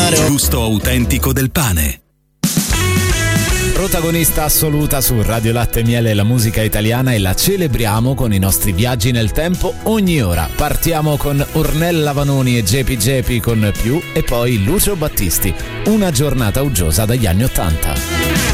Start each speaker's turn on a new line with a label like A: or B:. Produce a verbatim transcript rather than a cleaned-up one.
A: Il gusto autentico del pane.
B: Protagonista assoluta su Radio Latte e Miele, la musica italiana, e la celebriamo con i nostri viaggi nel tempo ogni ora. Partiamo con Ornella Vanoni e Gepi Gepi con Più, e poi Lucio Battisti, Una giornata uggiosa dagli anni Ottanta.